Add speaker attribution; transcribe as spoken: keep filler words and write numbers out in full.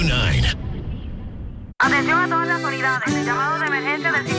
Speaker 1: nueve.
Speaker 2: Atención a todas las unidades. El llamado de emergencia del